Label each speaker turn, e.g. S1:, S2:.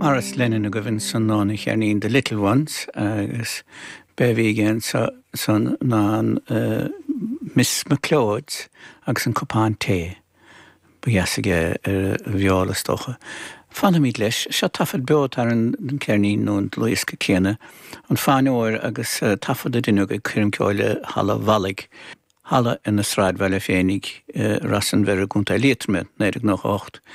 S1: Áras Lennon a go bhíonn san nána chearnaín The Little Ones agus bevígén san ná Miss McLeod agus an cupán té buheasige bheola stocha. Fanna míad leis, se tafad beot ar an cearnaín nó an luisce céine an fáinóir agus tafad a duine go cuirim ceáile hala bhalig. Hala in na sráid bheile féinnig ras an bheireadh gúnta léitme, 9 nach 8.